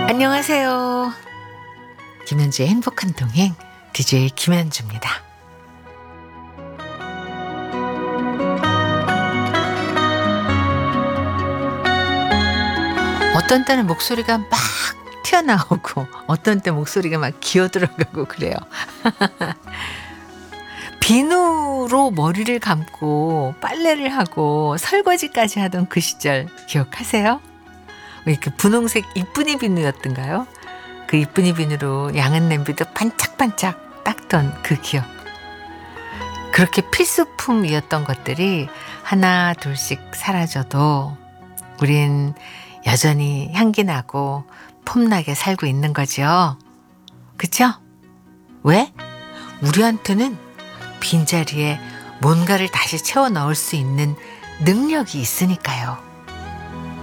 안녕하세요. 김현주의 행복한 동행 DJ 김현주입니다. 어떤 때는 목소리가 막 튀어나오고 어떤 때 목소리가 막 기어들어가고 그래요. 비누로 머리를 감고 빨래를 하고 설거지까지 하던 그 시절 기억하세요? 왜 이렇게 분홍색 이쁜이 비누였던가요? 그 이쁜이 비누로 양은 냄비도 반짝반짝 닦던 그 기억. 그렇게 필수품이었던 것들이 하나 둘씩 사라져도 우린 여전히 향기 나고 폼나게 살고 있는 거죠. 그쵸? 왜? 우리한테는 빈자리에 뭔가를 다시 채워 넣을 수 있는 능력이 있으니까요.